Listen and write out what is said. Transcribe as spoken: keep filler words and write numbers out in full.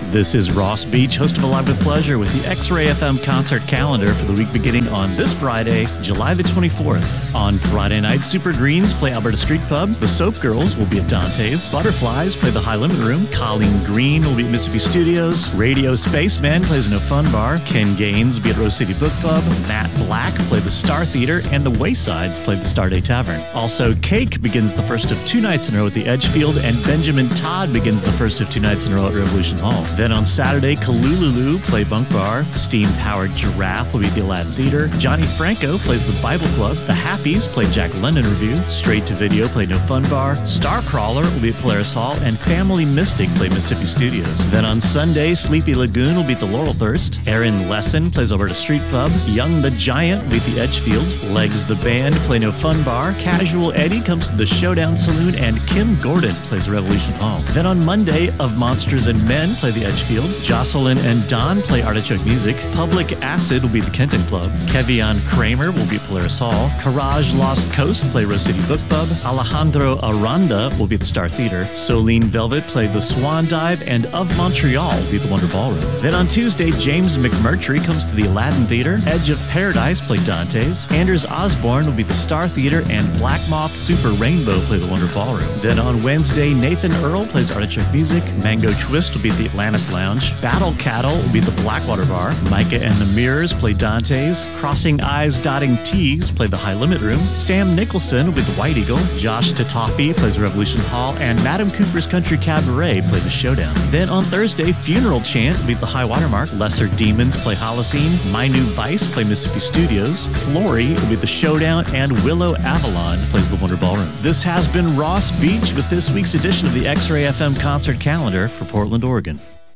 This is Ross Beach, host of Alive with Pleasure, with the X-Ray F M concert calendar for the week beginning on this Friday, July the twenty-fourth. On Friday night, Super Greens play Alberta Street Pub. The Soap Girls will be at Dante's. Butterflies play the High Limit Room. Colleen Green will be at Mississippi Studios. Radio Spaceman plays No Fun Bar. Ken Gaines will be at Rose City Book Club. Matt Black play the Star Theater. And the Waysides play the Star Day Tavern. Also, Cake begins the first of two nights in a row at the Edgefield, and Benjamin Todd begins the first of two nights in a row at Revolution Hall. Then on Saturday, Kalululu play Bunk Bar. Steam-powered Giraffe will be at the Aladdin Theater. Johnny Franco plays the Bible Club. The Happies play Jack London Review. Straight to Video play No Fun Bar. Starcrawler will be at Polaris Hall. And Family Mystic play Mississippi Studios. Then on Sunday, Sleepy Lagoon will be at the Laurel Thirst. Aaron Lesson plays Alberta Street Pub. Young the Giant will be at the Edgefield. Legs the Band play No Fun Bar. Casual Eddie comes to the Showdown Saloon. And Kim Gordon plays Revolution Hall. Then on Monday, Of Monsters and Men play the Edgefield. Jocelyn and Don play Artichoke Music. Public Acid will be at the Kenton Club. Kevion Kramer will be at Polaris Hall. Courage Lost Coast play Rose City Book Pub. Alejandro Aranda will be at the Star Theater. Soline Velvet play the Swan Dive. And Of Montreal will be at the Wonder Ballroom. Then on Tuesday, James McMurtry comes to the Aladdin Theater. Edge of Paradise play Dante's. Anders Osborne will be at the Star Theater. And Black Moth Super Rainbow play the Wonder Ballroom. Then on Wednesday, Nathan Earl plays Artichoke Music. Mango Twist will be at the Atlantis Lounge. Battle Cattle will be at the Blackwater Bar. Micah and the Mirrors play Dante's. Crossing Eyes Dotting T's play the High Limit Room. Sam Nicholson will be at the White Eagle. Josh Tatoffy plays Revolution Hall. And Madam Cooper's Country Cabaret play the Showdown. Then on Thursday, Funeral Chant will be at the High Watermark. Lesser Demons play Holocene. My New Vice play Mississippi Studios. Flory will be at the Showdown. And Willow Avalon plays the Wonder Ballroom. This has been Ross Beach with this week's edition of the X-Ray F M concert calendar for Portland, Oregon.